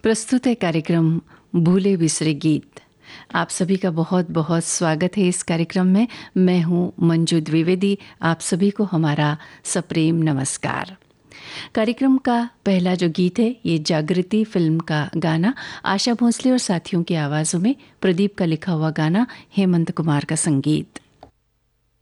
प्रस्तुत है कार्यक्रम भूले बिसरे गीत। आप सभी का बहुत बहुत स्वागत है इस कार्यक्रम में। मैं हूँ मंजू द्विवेदी। आप सभी को हमारा सप्रेम नमस्कार। कार्यक्रम का पहला जो गीत है ये जागृति फिल्म का गाना, आशा भोसले और साथियों की आवाज़ों में प्रदीप का लिखा हुआ गाना, हेमंत कुमार का संगीत।